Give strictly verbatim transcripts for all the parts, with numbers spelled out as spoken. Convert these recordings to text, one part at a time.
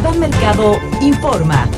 Iván Mercado informa.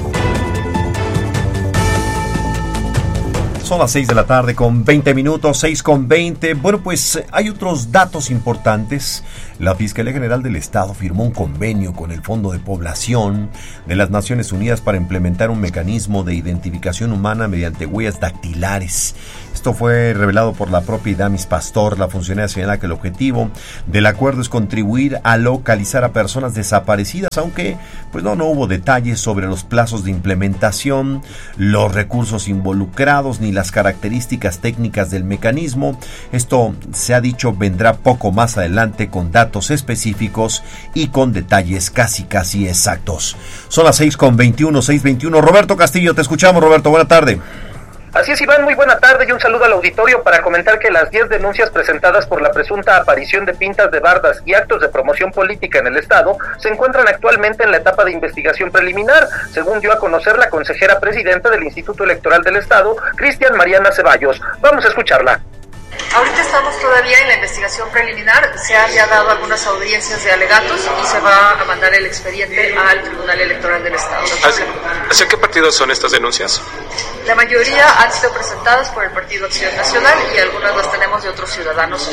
Son las seis de la tarde con veinte minutos, seis con veinte. Bueno, pues hay otros datos importantes. La Fiscalía General del Estado firmó un convenio con el Fondo de Población de las Naciones Unidas para implementar un mecanismo de identificación humana mediante huellas dactilares. Esto fue revelado por la propia Idamis Pastor. La funcionaria señala que el objetivo del acuerdo es contribuir a localizar a personas desaparecidas, aunque pues no, no hubo detalles sobre los plazos de implementación, los recursos involucrados ni las características técnicas del mecanismo. Esto, se ha dicho, vendrá poco más adelante con datos específicos y con detalles casi casi exactos. Son las seis con veintiuno, seis veintiuno. Roberto Castillo, te escuchamos, Roberto, buena tarde. Así es, Iván, muy buena tarde y un saludo al auditorio para comentar que las diez denuncias presentadas por la presunta aparición de pintas de bardas y actos de promoción política en el Estado se encuentran actualmente en la etapa de investigación preliminar, según dio a conocer la consejera presidenta del Instituto Electoral del Estado, Cristian Mariana Ceballos. Vamos a escucharla. Ahorita estamos todavía en la investigación preliminar, se han ya dado algunas audiencias de alegatos y se va a mandar el expediente al Tribunal Electoral del Estado. ¿Hacia, ¿hacia qué partidos son estas denuncias? La mayoría han sido presentadas por el Partido Acción Nacional y algunas las tenemos de otros ciudadanos.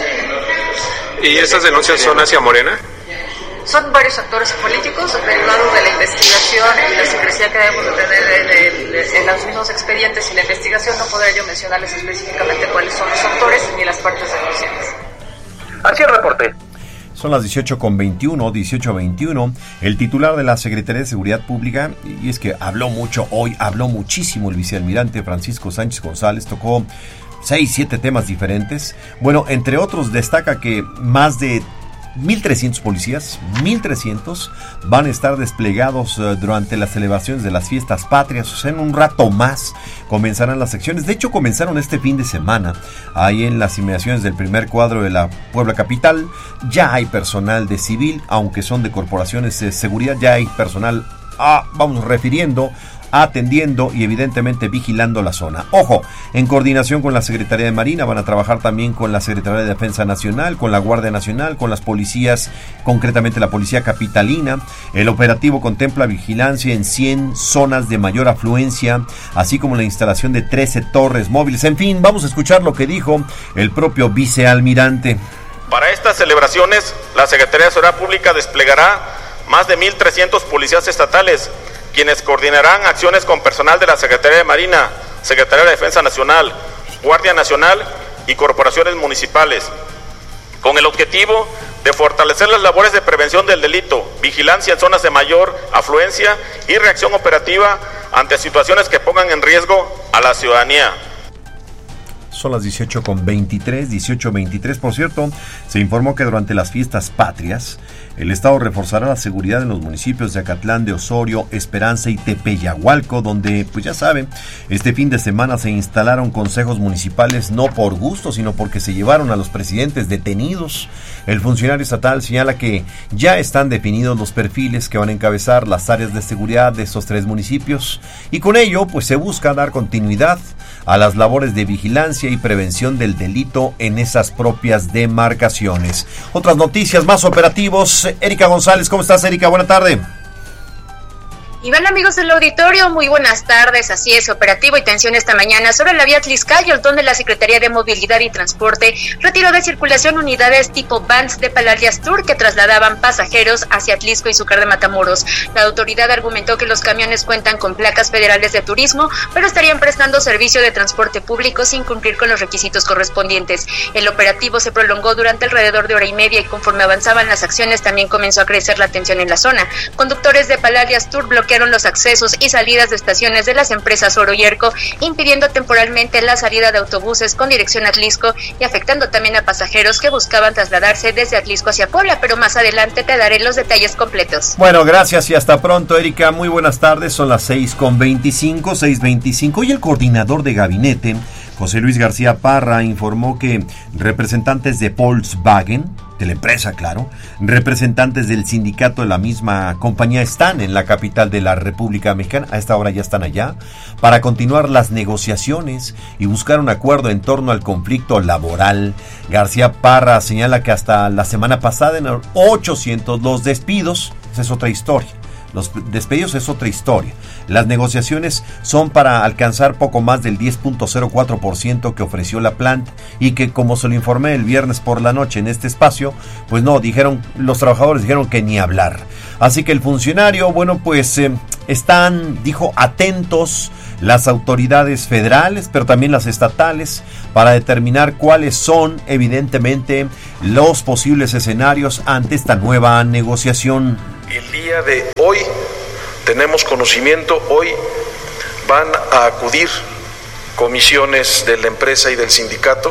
¿Y estas denuncias son hacia Morena? Son varios actores políticos, derivados de la investigación y la secrecía que debemos de tener en, el, en los mismos expedientes y la investigación. No podría yo mencionarles específicamente cuáles son los autores ni las partes denunciantes. Así el reporte. Son las dieciocho con veintiuno, dieciocho veintiuno. El titular de la Secretaría de Seguridad Pública, y es que habló mucho hoy, habló muchísimo el vicealmirante Francisco Sánchez González, tocó seis, siete temas diferentes. Bueno, entre otros destaca que más de mil trescientos policías, mil trescientos van a estar desplegados uh, durante las celebraciones de las fiestas patrias. O sea, en un rato más comenzarán las secciones. De hecho, comenzaron este fin de semana ahí en las inmediaciones del primer cuadro de la Puebla capital. Ya hay personal de civil, aunque son de corporaciones de seguridad, ya hay personal, ah, vamos refiriendo, atendiendo y evidentemente vigilando la zona. Ojo, en coordinación con la Secretaría de Marina van a trabajar también con la Secretaría de Defensa Nacional, con la Guardia Nacional, con las policías, concretamente la Policía Capitalina. El operativo contempla vigilancia en cien zonas de mayor afluencia, así como la instalación de trece torres móviles. En fin, vamos a escuchar lo que dijo el propio vicealmirante. Para estas celebraciones, la Secretaría de Seguridad Pública desplegará más de mil trescientos policías estatales, quienes coordinarán acciones con personal de la Secretaría de Marina, Secretaría de Defensa Nacional, Guardia Nacional y corporaciones municipales, con el objetivo de fortalecer las labores de prevención del delito, vigilancia en zonas de mayor afluencia y reacción operativa ante situaciones que pongan en riesgo a la ciudadanía. Son las dieciocho con veintitrés, dieciocho veintitrés. Por cierto, se informó que durante las fiestas patrias, el Estado reforzará la seguridad en los municipios de Acatlán de Osorio, Esperanza y Tepeyahualco, donde, pues ya saben, este fin de semana se instalaron consejos municipales no por gusto, sino porque se llevaron a los presidentes detenidos. El funcionario estatal señala que ya están definidos los perfiles que van a encabezar las áreas de seguridad de estos tres municipios, y con ello, pues se busca dar continuidad a las labores de vigilancia y prevención del delito en esas propias demarcaciones. Otras noticias, más operativos. Erika González, ¿cómo estás, Erika? Buena tarde. Iván, amigos del auditorio, muy buenas tardes. Así es, operativo y tensión esta mañana sobre la vía Tliscayos, donde la Secretaría de Movilidad y Transporte retiró de circulación unidades tipo vans de Palladias Tour que trasladaban pasajeros hacia Atlisco y Zúcar de Matamoros. La autoridad argumentó que los camiones cuentan con placas federales de turismo, pero estarían prestando servicio de transporte público sin cumplir con los requisitos correspondientes. El operativo se prolongó durante alrededor de hora y media y conforme avanzaban las acciones también comenzó a crecer la tensión en la zona. Conductores de Palladias Tour bloquearon los accesos y salidas de estaciones de las empresas Oro y Erco, impidiendo temporalmente la salida de autobuses con dirección a Atlisco y afectando también a pasajeros que buscaban trasladarse desde Atlisco hacia Puebla, pero más adelante te daré los detalles completos. Bueno, gracias y hasta pronto, Erika. Muy buenas tardes, son las seis con veinticinco, seis veinticinco, y el coordinador de gabinete, José Luis García Parra, informó que representantes de Volkswagen, de la empresa, claro, representantes del sindicato de la misma compañía están en la capital de la República Mexicana, a esta hora ya están allá, para continuar las negociaciones y buscar un acuerdo en torno al conflicto laboral. García Parra señala que hasta la semana pasada eran ochocientos los despidos, esa es otra historia. Los despedidos es otra historia. Las negociaciones son para alcanzar poco más del diez punto cero cuatro por ciento que ofreció la planta y que, como se lo informé el viernes por la noche en este espacio, pues no, dijeron, los trabajadores dijeron que ni hablar. Así que el funcionario, bueno, pues eh, están, dijo, atentos las autoridades federales, pero también las estatales, para determinar cuáles son, evidentemente, los posibles escenarios ante esta nueva negociación. El día de hoy tenemos conocimiento, hoy van a acudir comisiones de la empresa y del sindicato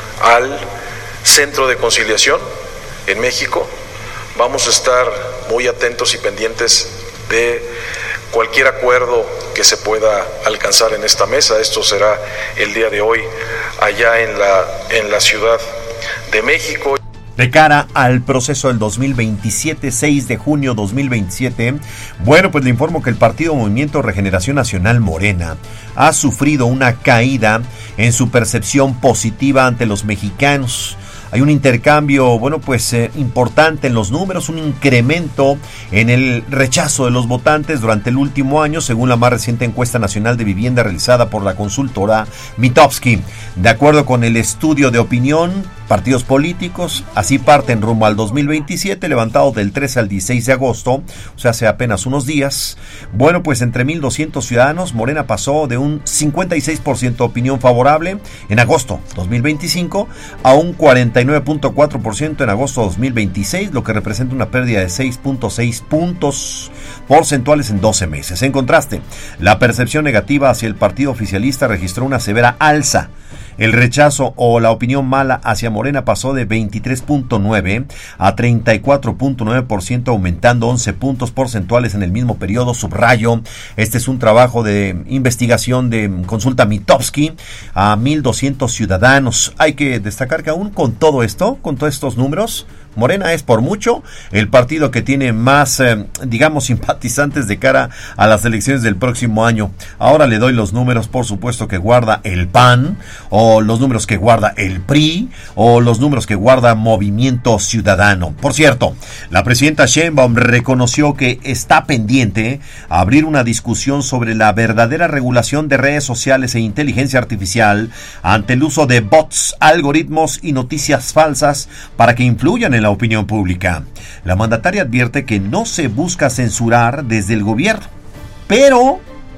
al Centro de Conciliación en México. Vamos a estar muy atentos y pendientes de cualquier acuerdo que se pueda alcanzar en esta mesa. Esto será el día de hoy allá en la, en la Ciudad de México. De cara al proceso del dos mil veintisiete, seis de junio dos mil veintisiete, bueno, pues le informo que el Partido Movimiento Regeneración Nacional Morena ha sufrido una caída en su percepción positiva ante los mexicanos. Hay un intercambio, bueno, pues eh, importante en los números, un incremento en el rechazo de los votantes durante el último año, según la más reciente encuesta nacional de vivienda realizada por la consultora Mitofsky. De acuerdo con el estudio de opinión, partidos políticos, así parten rumbo al dos mil veintisiete, levantado del trece al dieciséis de agosto, o sea, hace apenas unos días. Bueno, pues entre mil doscientos ciudadanos, Morena pasó de un cincuenta y seis por ciento de opinión favorable en agosto dos mil veinticinco a un cuarenta y nueve punto cuatro por ciento en agosto dos mil veintiséis, lo que representa una pérdida de seis punto seis puntos porcentuales en doce meses. En contraste, la percepción negativa hacia el partido oficialista registró una severa alza. El rechazo o la opinión mala hacia Morena pasó de veintitrés punto nueve a treinta y cuatro punto nueve por ciento, aumentando once puntos porcentuales en el mismo periodo. Subrayo, este es un trabajo de investigación de consulta Mitofsky a mil doscientos ciudadanos. Hay que destacar que aún con todo esto, con todos estos números, Morena es por mucho el partido que tiene más, eh, digamos, simpatizantes de cara a las elecciones del próximo año. Ahora le doy los números, por supuesto, que guarda el P A N, o los números que guarda el P R I, o los números que guarda Movimiento Ciudadano. Por cierto, la presidenta Sheinbaum reconoció que está pendiente a abrir una discusión sobre la verdadera regulación de redes sociales e inteligencia artificial ante el uso de bots, algoritmos y noticias falsas para que influyan en la opinión pública. La mandataria advierte que no se busca censurar desde el gobierno, pero,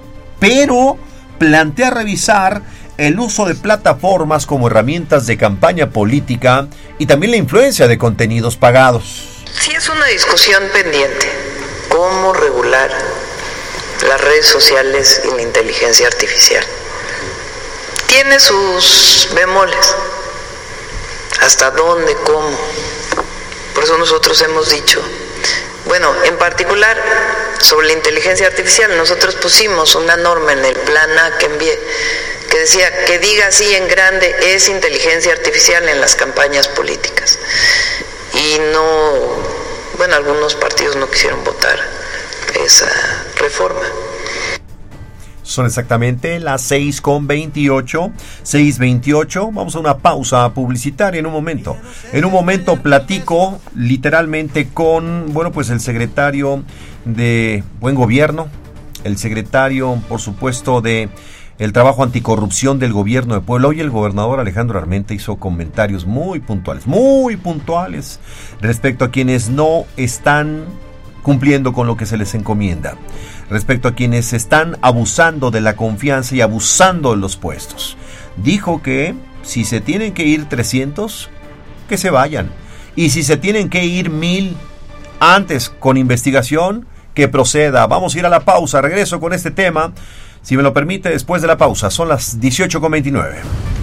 pero plantea revisar el uso de plataformas como herramientas de campaña política y también la influencia de contenidos pagados. Sí, es una discusión pendiente. ¿Cómo regular las redes sociales y la inteligencia artificial? Tiene sus bemoles. ¿Hasta dónde? ¿Cómo? Por eso nosotros hemos dicho, bueno, en particular sobre la inteligencia artificial, nosotros pusimos una norma en el plan A que envié, que decía que diga así en grande, es inteligencia artificial en las campañas políticas. Y no, bueno, algunos partidos no quisieron votar esa reforma. Son exactamente las seis con veintiocho, seis veintiocho. Vamos a una pausa publicitaria en un momento. En un momento platico literalmente con, bueno, pues el secretario de Buen Gobierno, el secretario, por supuesto, de el trabajo anticorrupción del gobierno de Puebla. Hoy el gobernador Alejandro Armenta hizo comentarios muy puntuales, muy puntuales respecto a quienes no están cumpliendo con lo que se les encomienda, respecto a quienes están abusando de la confianza y abusando de los puestos. Dijo que si se tienen que ir trescientos, que se vayan. Y si se tienen que ir mil antes con investigación, que proceda. Vamos a ir a la pausa. Regreso con este tema, si me lo permite, después de la pausa. Son las dieciocho con veintinueve.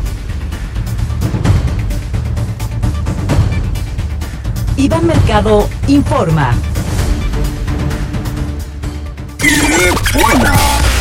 Iván Mercado informa. Buena.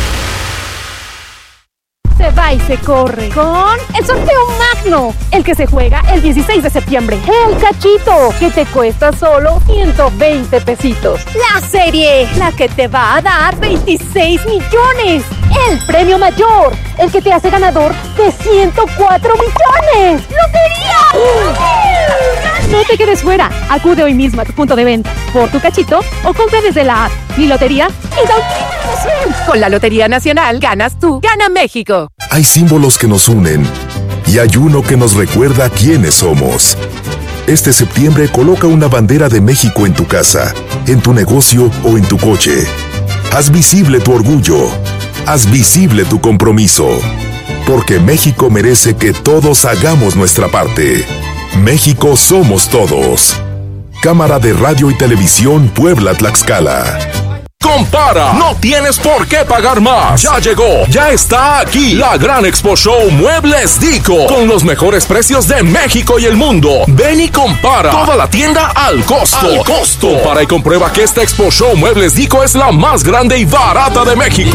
Se va y se corre con el sorteo magno, el que se juega el dieciséis de septiembre. El cachito, que te cuesta solo ciento veinte pesitos. La serie, la que te va a dar veintiséis millones. El premio mayor, el que te hace ganador de ciento cuatro millones. ¡Lotería! ¡Uh! No te quedes fuera. Acude hoy mismo a tu punto de venta por tu cachito o compra desde la app. Mi lotería y la última. Con la Lotería Nacional ganas tú, gana México. Hay símbolos que nos unen y hay uno que nos recuerda quiénes somos. Este septiembre coloca una bandera de México en tu casa, en tu negocio o en tu coche. Haz visible tu orgullo. Haz visible tu compromiso. Porque México merece que todos hagamos nuestra parte. México somos todos. Cámara de Radio y Televisión Puebla-Tlaxcala. Compara, no tienes por qué pagar más. Ya llegó, ya está aquí la gran Expo Show Muebles Dico, con los mejores precios de México y el mundo. Ven y compara toda la tienda al costo. Al costo. Compara y comprueba que esta Expo Show Muebles Dico es la más grande y barata de México.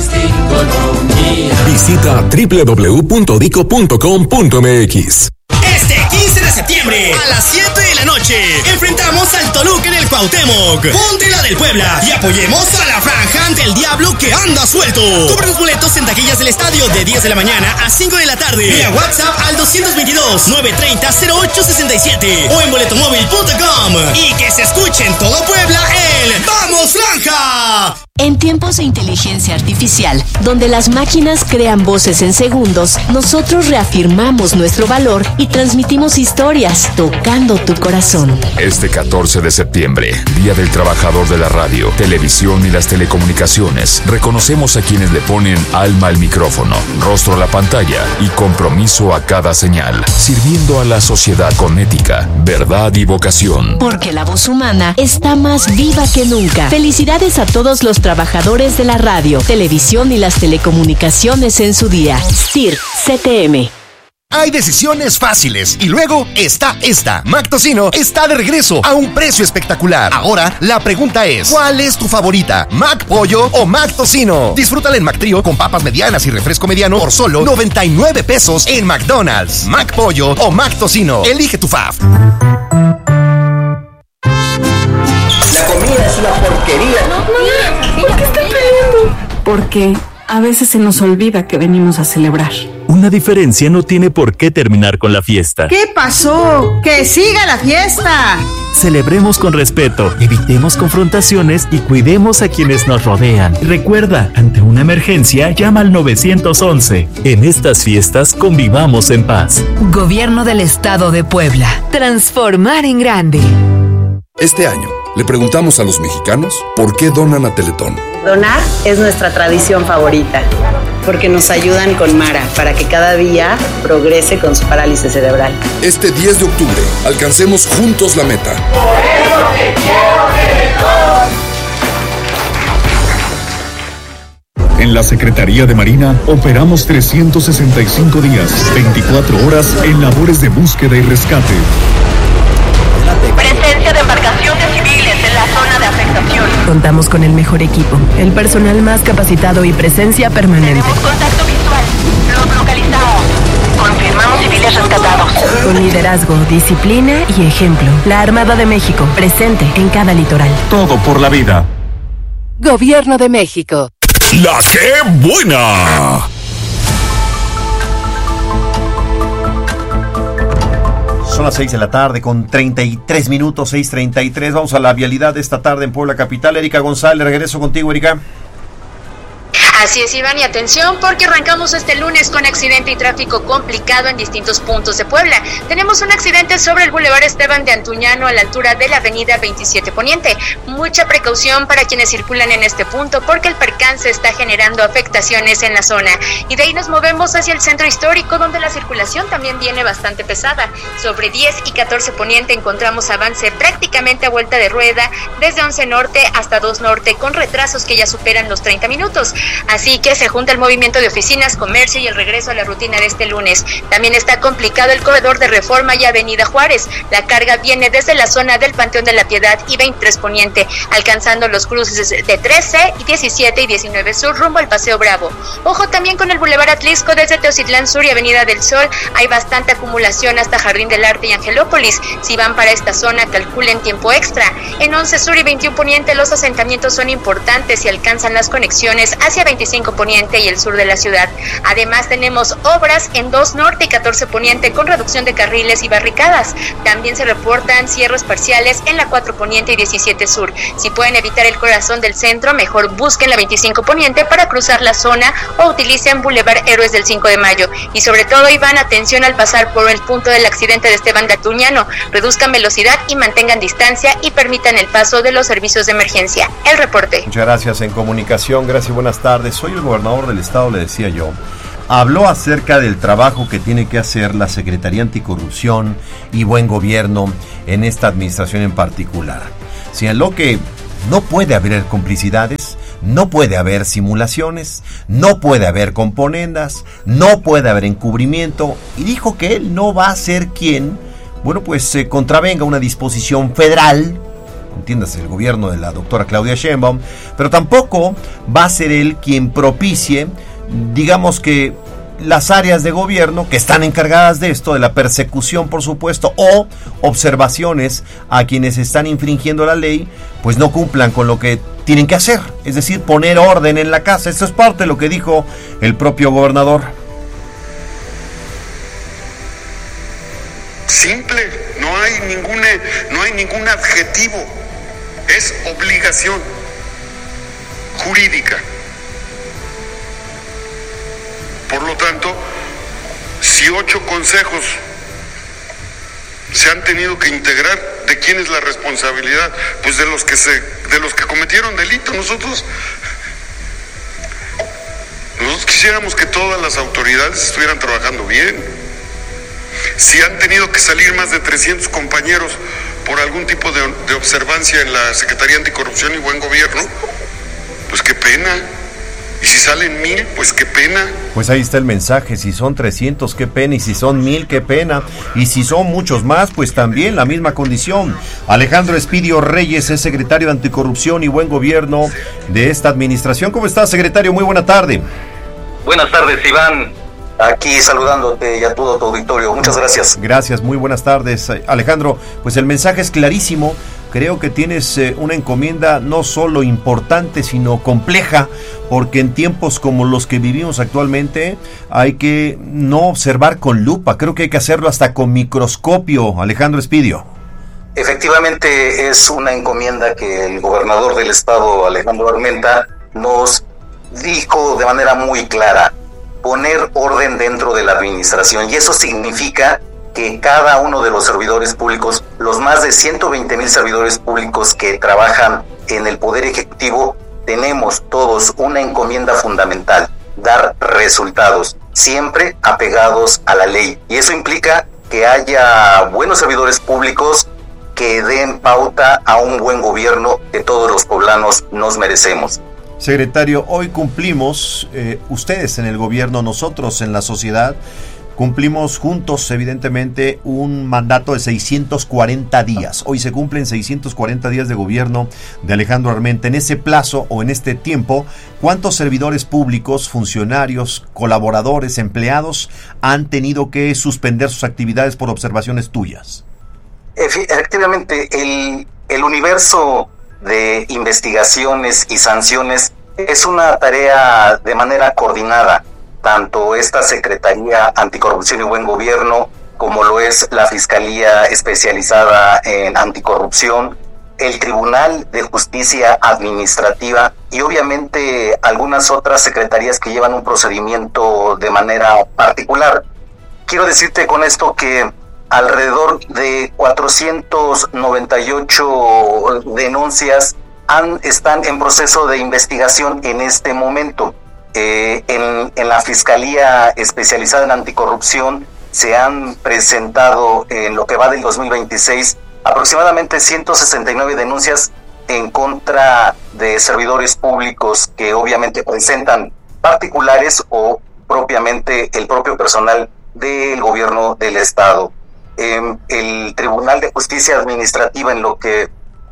Visita doble u doble u doble u punto dico punto com punto m x. Este quince de septiembre a las siete de la noche enfrentamos al Toluca en el Cuauhtémoc. Ponte la del Puebla y apoyemos a la franja ante el diablo que anda suelto. Compra los boletos en taquillas del estadio de diez de la mañana a cinco de la tarde. Vía WhatsApp al dos dos dos, nueve tres cero, cero ocho seis siete o en boletomóvil punto com. Y que se escuche en todo Puebla el ¡Vamos Franja! En tiempos de inteligencia artificial, donde las máquinas crean voces en segundos, nosotros reafirmamos nuestro valor y transmitimos historias, tocando tu corazón. Este catorce de septiembre, Día del Trabajador de la Radio, Televisión y las Telecomunicaciones, reconocemos a quienes le ponen alma al micrófono, rostro a la pantalla y compromiso a cada señal, sirviendo a la sociedad con ética, verdad y vocación. Porque la voz humana está más viva que nunca. Felicidades a todos los trabajadores de la radio, televisión y las telecomunicaciones en su día. S T I R, C T M. Hay decisiones fáciles y luego está esta. Mac Tocino está de regreso a un precio espectacular. Ahora la pregunta es, ¿cuál es tu favorita? ¿Mac Pollo o Mac Tocino? Disfrútala en Mac Trío con papas medianas y refresco mediano por solo noventa y nueve pesos en McDonald's. Mac Pollo o Mac Tocino. Elige tu fave. La comida es una porquería. No, no, ¿por qué están peleando? Porque a veces se nos olvida que venimos a celebrar. Una diferencia no tiene por qué terminar con la fiesta. ¿Qué pasó? ¡Que siga la fiesta! Celebremos con respeto, evitemos confrontaciones y cuidemos a quienes nos rodean. Recuerda, ante una emergencia, llama al nueve once. En estas fiestas convivamos en paz. Gobierno del Estado de Puebla. Transformar en grande. Este año, le preguntamos a los mexicanos por qué donan a Teletón. Donar es nuestra tradición favorita, porque nos ayudan con Mara para que cada día progrese con su parálisis cerebral. Este diez de octubre, alcancemos juntos la meta. Por eso te quiero, Teletón. En la Secretaría de Marina operamos trescientos sesenta y cinco días, veinticuatro horas en labores de búsqueda y rescate. Presencia de embarcaciones civiles en la zona de afectación. Contamos con el mejor equipo, el personal más capacitado y presencia permanente. Tenemos contacto visual. Los localizamos. Confirmamos civiles rescatados. Con liderazgo, disciplina y ejemplo. La Armada de México, presente en cada litoral. Todo por la vida. Gobierno de México. ¡La que buena! Son las seis de la tarde con treinta y tres minutos, seis treinta y tres. Vamos a la vialidad de esta tarde en Puebla Capital. Erika González, regreso contigo, Erika. Así es, Iván, y atención porque arrancamos este lunes con accidente y tráfico complicado en distintos puntos de Puebla. Tenemos un accidente sobre el Boulevard Esteban de Antuñano a la altura de la avenida veintisiete Poniente. Mucha precaución para quienes circulan en este punto porque el percance está generando afectaciones en la zona. Y de ahí nos movemos hacia el centro histórico donde la circulación también viene bastante pesada. Sobre diez y catorce Poniente encontramos avance prácticamente a vuelta de rueda desde once Norte hasta dos Norte con retrasos que ya superan los treinta minutos. Así que se junta el movimiento de oficinas, comercio y el regreso a la rutina de este lunes. También está complicado el corredor de Reforma y Avenida Juárez. La carga viene desde la zona del Panteón de la Piedad y veintitrés Poniente, alcanzando los cruces de trece, diecisiete y diecinueve Sur rumbo al Paseo Bravo. Ojo también con el Boulevard Atlisco desde Teotitlán Sur y Avenida del Sol. Hay bastante acumulación hasta Jardín del Arte y Angelópolis. Si van para esta zona, calculen tiempo extra. En once Sur y veintiuno Poniente los asentamientos son importantes y alcanzan las conexiones hacia veintitrés veinticinco Poniente y el sur de la ciudad. Además tenemos obras en dos Norte y catorce Poniente con reducción de carriles y barricadas. También se reportan cierres parciales en la cuatro Poniente y diecisiete Sur. Si pueden evitar el corazón del centro, mejor busquen la veinticinco Poniente para cruzar la zona o utilicen Boulevard Héroes del cinco de mayo. Y sobre todo, Iván, atención al pasar por el punto del accidente de Esteban Gatuñano. Reduzcan velocidad y mantengan distancia y permitan el paso de los servicios de emergencia. El reporte. Muchas gracias. En comunicación, gracias y buenas tardes. Soy el gobernador del estado, le decía yo. Habló acerca del trabajo que tiene que hacer la Secretaría Anticorrupción y Buen Gobierno en esta administración en particular. Señaló que no puede haber complicidades, no puede haber simulaciones, no puede haber componendas, no puede haber encubrimiento, y dijo que él no va a ser quien, bueno, pues se contravenga una disposición federal, entiéndase, el gobierno de la doctora Claudia Sheinbaum, pero tampoco va a ser él quien propicie, digamos que las áreas de gobierno que están encargadas de esto, de la persecución, por supuesto, o observaciones a quienes están infringiendo la ley, pues no cumplan con lo que tienen que hacer, es decir, poner orden en la casa. Esto es parte de lo que dijo el propio gobernador. Simple, no hay ningún, no hay ningún adjetivo, es obligación jurídica. Por lo tanto, si ocho consejos se han tenido que integrar, ¿de quién es la responsabilidad? Pues de los que se, de los que cometieron delito. Nosotros, nosotros quisiéramos que todas las autoridades estuvieran trabajando bien. Si han tenido que salir más de trescientos compañeros por algún tipo de, de observancia en la Secretaría Anticorrupción y Buen Gobierno, pues qué pena. Y si salen mil, pues qué pena. Pues ahí está el mensaje, si son trescientos, qué pena, y si son mil, qué pena, y si son muchos más, pues también la misma condición. Alejandro Espidio Reyes es secretario de Anticorrupción y Buen Gobierno de esta administración. ¿Cómo está, secretario? Muy buena tarde. Buenas tardes, Iván. Aquí saludándote y a todo tu auditorio. Muchas gracias. Gracias, muy buenas tardes, Alejandro. Pues el mensaje es clarísimo. Creo que tienes eh, una encomienda no solo importante, sino compleja, porque en tiempos como los que vivimos actualmente hay que no observar con lupa, creo que hay que hacerlo hasta con microscopio. Alejandro Espidio. Efectivamente, es una encomienda que el gobernador del estado, Alejandro Armenta, nos dijo de manera muy clara: poner orden dentro de la administración, y eso significa que cada uno de los servidores públicos, los más de ciento veinte mil servidores públicos que trabajan en el Poder Ejecutivo, tenemos todos una encomienda fundamental: dar resultados, siempre apegados a la ley. Y eso implica que haya buenos servidores públicos que den pauta a un buen gobierno que todos los poblanos nos merecemos. Secretario, hoy cumplimos, eh, ustedes en el gobierno, nosotros en la sociedad, cumplimos juntos, evidentemente, un mandato de seiscientos cuarenta días. Hoy se cumplen seiscientos cuarenta días de gobierno de Alejandro Armenta. En ese plazo o en este tiempo, ¿cuántos servidores públicos, funcionarios, colaboradores, empleados han tenido que suspender sus actividades por observaciones tuyas? Efectivamente, el, el universo de investigaciones y sanciones es una tarea de manera coordinada. Tanto esta Secretaría Anticorrupción y Buen Gobierno, como lo es la Fiscalía Especializada en Anticorrupción, el Tribunal de Justicia Administrativa y obviamente algunas otras secretarías que llevan un procedimiento de manera particular. Quiero decirte con esto que alrededor de cuatrocientas noventa y ocho denuncias han, están en proceso de investigación en este momento. Eh, en, en la Fiscalía Especializada en Anticorrupción se han presentado en lo que va del dos mil veintiséis aproximadamente ciento sesenta y nueve denuncias en contra de servidores públicos que obviamente presentan particulares o propiamente el propio personal del gobierno del estado. Eh, el Tribunal de Justicia Administrativa, en lo que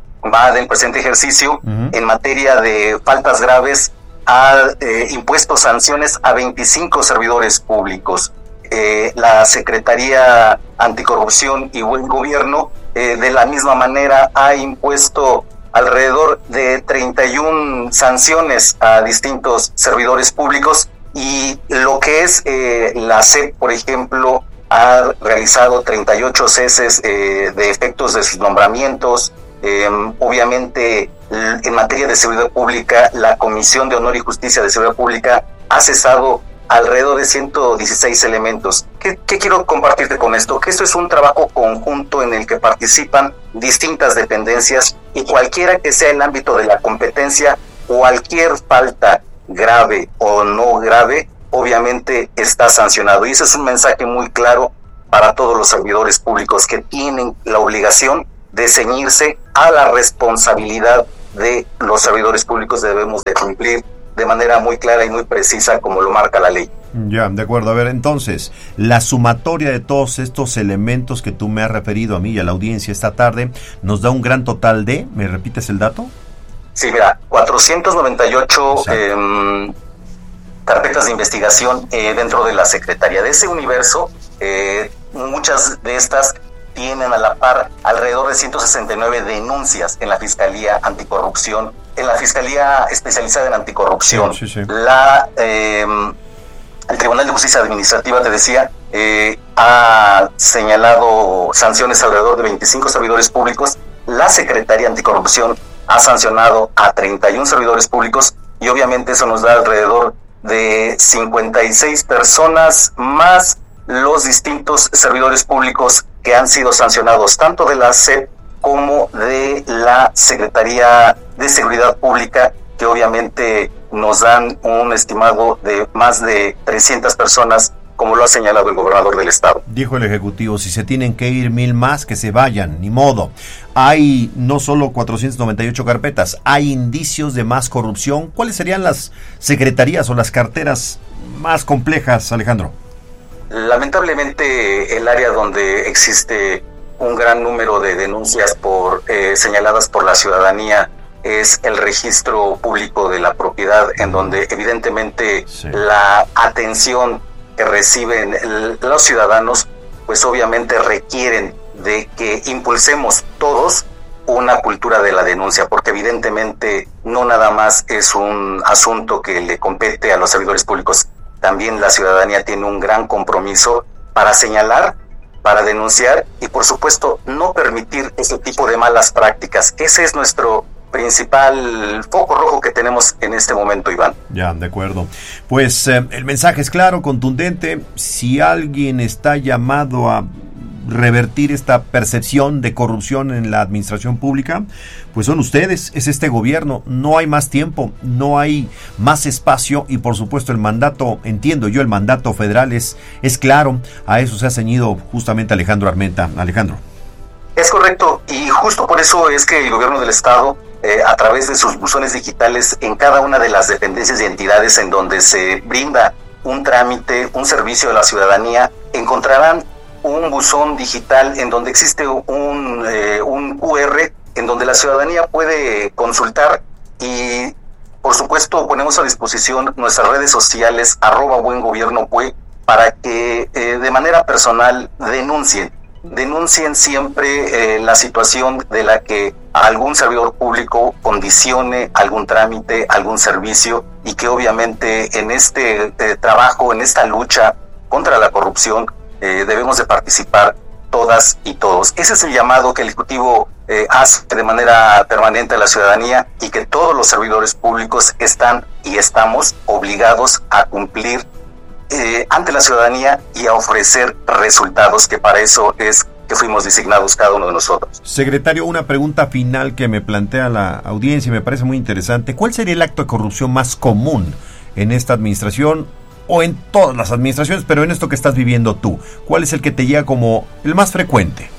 va del presente ejercicio, uh-huh. en materia de faltas graves, ha eh, impuesto sanciones a veinticinco servidores públicos. Eh, la Secretaría Anticorrupción y Buen Gobierno, eh, de la misma manera, ha impuesto alrededor de treinta y una sanciones a distintos servidores públicos, y lo que es eh, la S E P, por ejemplo, ha realizado treinta y ocho ceses eh, de efectos de sus nombramientos. Eh, obviamente, en materia de seguridad pública, la Comisión de Honor y Justicia de Seguridad Pública ha cesado alrededor de ciento dieciséis elementos. ¿Qué, qué quiero compartirte con esto? Que esto es un trabajo conjunto en el que participan distintas dependencias, y cualquiera que sea el ámbito de la competencia, cualquier falta grave o no grave, obviamente está sancionado. Y ese es un mensaje muy claro para todos los servidores públicos, que tienen la obligación de ceñirse a la responsabilidad de los servidores públicos. Debemos de cumplir de manera muy clara y muy precisa como lo marca la ley. Ya, de acuerdo. A ver, entonces, la sumatoria de todos estos elementos que tú me has referido a mí y a la audiencia esta tarde nos da un gran total de, ¿me repites el dato? Sí, mira, cuatrocientos noventa y ocho eh, carpetas de investigación eh, dentro de la Secretaría. De ese universo, eh, muchas de estas tienen a la par alrededor de ciento sesenta y nueve denuncias en la Fiscalía Anticorrupción, en la Fiscalía Especializada en Anticorrupción. Sí, sí, sí. La, eh, el Tribunal de Justicia Administrativa, te decía, eh, ha señalado sanciones alrededor de veinticinco servidores públicos. La Secretaría Anticorrupción ha sancionado a treinta y uno servidores públicos, y obviamente eso nos da alrededor de cincuenta y seis personas, más los distintos servidores públicos que han sido sancionados, tanto de la S E P como de la Secretaría de Seguridad Pública, que obviamente nos dan un estimado de más de trescientas personas, como lo ha señalado el gobernador del estado. Dijo el Ejecutivo, si se tienen que ir mil más, que se vayan, ni modo. Hay no solo cuatrocientas noventa y ocho carpetas, hay indicios de más corrupción. ¿Cuáles serían las secretarías o las carteras más complejas, Alejandro? Lamentablemente, el área donde existe un gran número de denuncias por eh, señaladas por la ciudadanía es el registro público de la propiedad, en donde evidentemente sí. la atención que reciben el, los ciudadanos, pues obviamente requieren de que impulsemos todos una cultura de la denuncia, porque evidentemente no nada más es un asunto que le compete a los servidores públicos. También la ciudadanía tiene un gran compromiso para señalar, para denunciar y, por supuesto, no permitir ese tipo de malas prácticas. Ese es nuestro principal foco rojo que tenemos en este momento, Iván. Ya, de acuerdo. Pues eh, el mensaje es claro, contundente. Si alguien está llamado a revertir esta percepción de corrupción en la administración pública, pues son ustedes, es este gobierno. No hay más tiempo, no hay más espacio, y por supuesto el mandato, entiendo yo, el mandato federal es, es claro. A eso se ha ceñido justamente Alejandro Armenta. Alejandro. Es correcto, y justo por eso es que el gobierno del estado, eh, a través de sus buzones digitales en cada una de las dependencias y entidades en donde se brinda un trámite, un servicio a la ciudadanía, encontrarán un buzón digital en donde existe un, eh, un cu erre en donde la ciudadanía puede consultar, y por supuesto ponemos a disposición nuestras redes sociales arroba buen gobierno pue para que eh, de manera personal denuncien denuncien siempre eh, la situación de la que algún servidor público condicione algún trámite, algún servicio, y que obviamente en este eh, trabajo, en esta lucha contra la corrupción, Eh, debemos de participar todas y todos. Ese es el llamado que el Ejecutivo eh, hace de manera permanente a la ciudadanía, y que todos los servidores públicos están y estamos obligados a cumplir eh, ante la ciudadanía y a ofrecer resultados, que para eso es que fuimos designados cada uno de nosotros. Secretario, una pregunta final que me plantea la audiencia y me parece muy interesante. ¿Cuál sería el acto de corrupción más común en esta administración, o en todas las administraciones, pero en esto que estás viviendo tú? ¿Cuál es el que te llega como el más frecuente?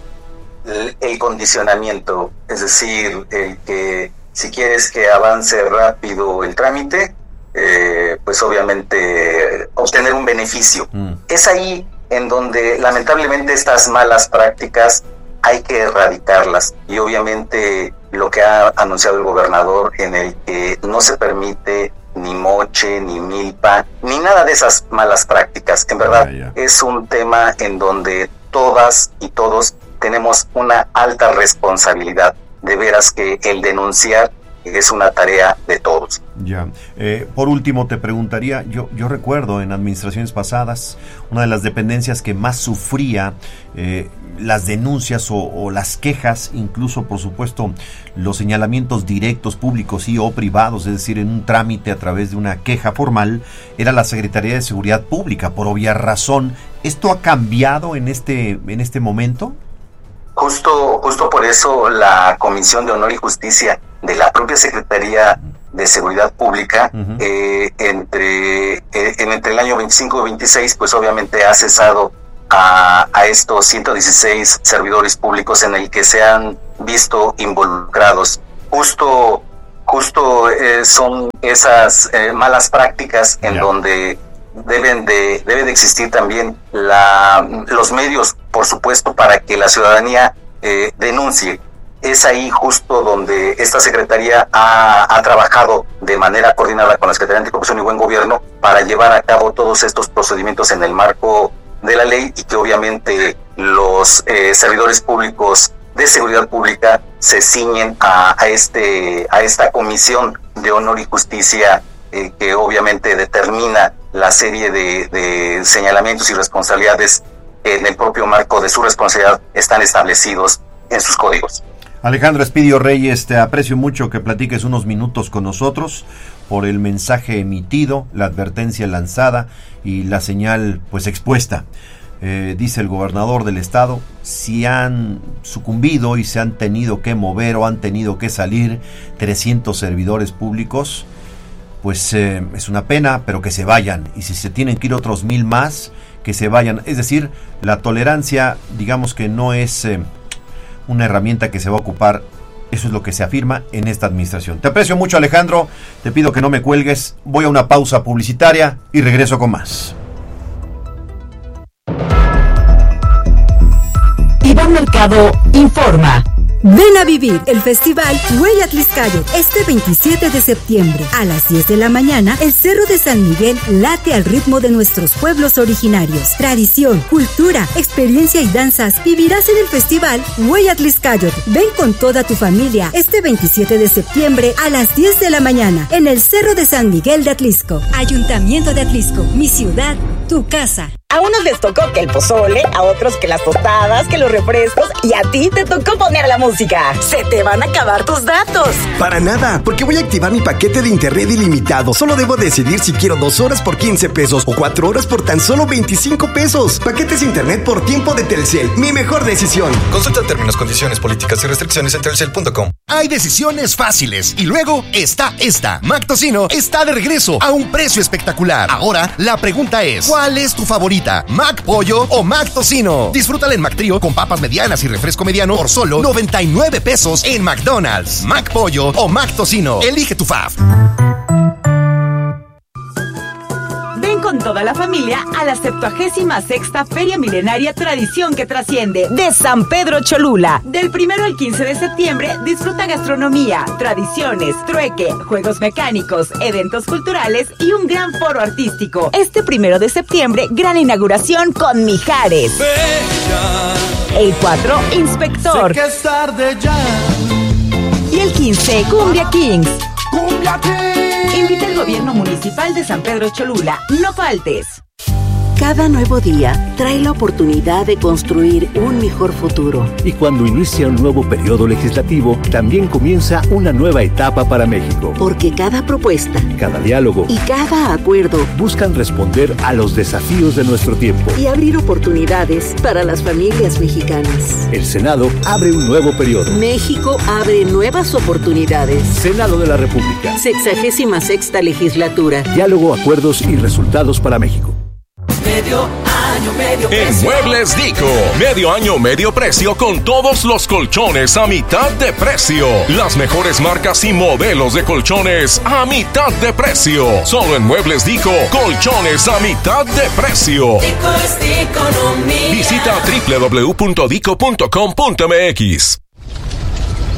El, el condicionamiento, es decir, el que si quieres que avance rápido el trámite, eh, pues obviamente obtener un beneficio. Mm. Es ahí en donde lamentablemente estas malas prácticas hay que erradicarlas, y obviamente lo que ha anunciado el gobernador, en el que no se permite ni moche, ni milpa, ni nada de esas malas prácticas. En verdad, yeah, yeah. es un tema en donde todas y todos tenemos una alta responsabilidad. de veras que el denunciar es una tarea de todos. Ya. Eh, por último, te preguntaría, yo, yo recuerdo en administraciones pasadas, una de las dependencias que más sufría eh, las denuncias o, o las quejas, incluso por supuesto los señalamientos directos, públicos y o privados, es decir, en un trámite a través de una queja formal, era la Secretaría de Seguridad Pública, por obvia razón. ¿Esto ha cambiado en este, en este momento? Justo, justo por eso la Comisión de Honor y Justicia de la propia Secretaría de Seguridad Pública, uh-huh. eh, entre, eh, en, entre el año veinticinco y veintiséis, pues obviamente ha cesado a, a estos ciento dieciséis servidores públicos en el que se han visto involucrados. Justo, justo eh, son esas eh, malas prácticas en yeah. donde deben de, debe de existir también la, los medios, por supuesto, para que la ciudadanía eh, denuncie. Es ahí justo donde esta Secretaría ha, ha trabajado de manera coordinada con la Secretaría de Anticorrupción y Buen Gobierno para llevar a cabo todos estos procedimientos en el marco de la ley, y que obviamente los eh, servidores públicos de seguridad pública se ciñen a, a, este, a esta Comisión de Honor y Justicia eh, que obviamente determina la serie de, de señalamientos y responsabilidades en el propio marco de su responsabilidad están establecidos en sus códigos. Alejandro Espidio Reyes, te aprecio mucho que platiques unos minutos con nosotros por el mensaje emitido, la advertencia lanzada y la señal pues expuesta. Eh, dice el gobernador del estado, si han sucumbido y se han tenido que mover o han tenido que salir trescientos servidores públicos, pues eh, es una pena, pero que se vayan. Y si se tienen que ir otros mil más, que se vayan. Es decir, la tolerancia, digamos que no es eh, una herramienta que se va a ocupar. Eso es lo que se afirma en esta administración. Te aprecio mucho, Alejandro. Te pido que no me cuelgues. Voy a una pausa publicitaria y regreso con más. Iván Mercado informa. Ven a vivir el festival Huella Atlixcáyotl este veintisiete de septiembre. A las diez de la mañana, el Cerro de San Miguel late al ritmo de nuestros pueblos originarios. Tradición, cultura, experiencia y danzas vivirás en el festival Huella Atlixcáyotl. Ven con toda tu familia este veintisiete de septiembre a las diez de la mañana en el Cerro de San Miguel de Atlixco. Ayuntamiento de Atlixco, mi ciudad, tu casa. A unos les tocó que el pozole, a otros que las tostadas, que los refrescos, y a ti te tocó poner la música. Se te van a acabar tus datos. Para nada, porque voy a activar mi paquete de internet ilimitado. Solo debo decidir si quiero dos horas por quince pesos o cuatro horas por tan solo veinticinco pesos. Paquetes internet por tiempo de Telcel, mi mejor decisión. Consulta términos, condiciones, políticas y restricciones en telcel punto com. Hay decisiones fáciles y luego está esta. Mac Tocino está de regreso a un precio espectacular. Ahora la pregunta es, ¿cuál es tu favorita? ¿Mac Pollo o Mac Tocino? Disfrútala en Mac Trío con papas medianas y refresco mediano por solo noventa y nueve pesos en McDonald's. Mac Pollo o Mac Tocino. Elige tu fave. Ven con toda la familia a la septuagésima sexta Feria Milenaria Tradición que Trasciende de San Pedro Cholula. Del primero al quince de septiembre disfruta gastronomía, tradiciones, trueque, juegos mecánicos, eventos culturales y un gran foro artístico. Este primero de septiembre, gran inauguración con Mijares. Bella. El cuatro, Inspector. Sé que es tarde ya. Y el quince, Cumbia Kings. Cumbia Kings. Invita el gobierno municipal de San Pedro Cholula. No faltes. Cada nuevo día trae la oportunidad de construir un mejor futuro. Y cuando inicia un nuevo periodo legislativo, también comienza una nueva etapa para México. Porque cada propuesta, cada diálogo y cada acuerdo buscan responder a los desafíos de nuestro tiempo y abrir oportunidades para las familias mexicanas. El Senado abre un nuevo periodo. México abre nuevas oportunidades. Senado de la República. Sexagésima sexta legislatura. Diálogo, acuerdos y resultados para México. Medio año, medio precio. En Muebles Dico, medio año, medio precio con todos los colchones a mitad de precio. Las mejores marcas y modelos de colchones a mitad de precio. Solo en Muebles Dico, colchones a mitad de precio. Dico es economía. Visita doble u doble u doble u punto dico punto com punto m x.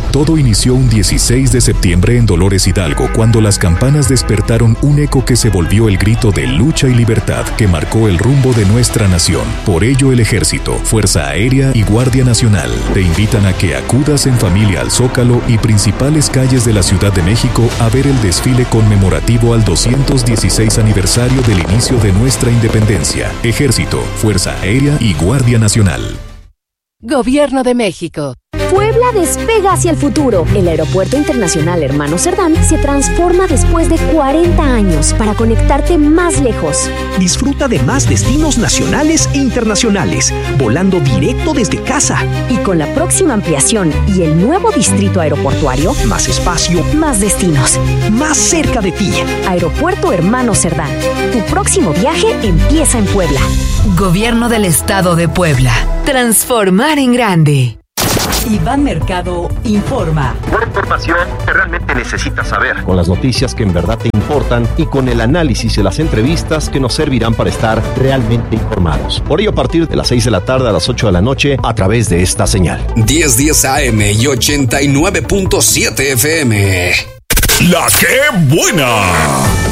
Todo inició un dieciséis de septiembre en Dolores Hidalgo, cuando las campanas despertaron un eco que se volvió el grito de lucha y libertad que marcó el rumbo de nuestra nación. Por ello, el Ejército, Fuerza Aérea y Guardia Nacional te invitan a que acudas en familia al Zócalo y principales calles de la Ciudad de México a ver el desfile conmemorativo al doscientos dieciséis aniversario del inicio de nuestra independencia. Ejército, Fuerza Aérea y Guardia Nacional. Gobierno de México. Puebla despega hacia el futuro. El Aeropuerto Internacional Hermano Cerdán se transforma después de cuarenta años para conectarte más lejos. Disfruta de más destinos nacionales e internacionales, volando directo desde casa. Y con la próxima ampliación y el nuevo distrito aeroportuario, más espacio, más destinos, más cerca de ti. Aeropuerto Hermano Cerdán. Tu próximo viaje empieza en Puebla. Gobierno del Estado de Puebla. Transformar en grande. Iván Mercado informa. Una información que realmente necesitas saber. Con las noticias que en verdad te importan y con el análisis y las entrevistas que nos servirán para estar realmente informados. Por ello, a partir de las seis de la tarde a las ocho de la noche, a través de esta señal. diez diez A M y ochenta y nueve punto siete F M. La que buena.